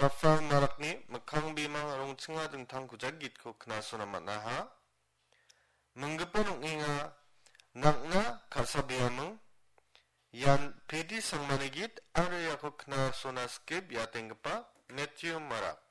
Rafael marakni mekang bimang arong tsenga tentang kujagit ko knasona manaha. Menggepan inga nakna kasabiameng yan pedi sang manigit are yako knasona skip yatenggepa Matthew marak.